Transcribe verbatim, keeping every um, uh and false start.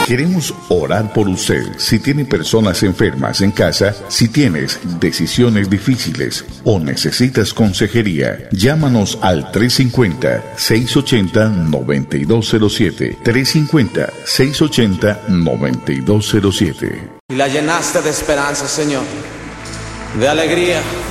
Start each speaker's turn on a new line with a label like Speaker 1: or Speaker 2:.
Speaker 1: Queremos orar por usted. Si tiene personas enfermas en casa, si tienes decisiones difíciles o necesitas consejería, llámanos al tres cinco cero, seis ocho cero, nueve dos cero siete. tres cinco cero, seis ocho cero, nueve dos cero siete.
Speaker 2: Y la llenaste de esperanza, Señor, de alegría.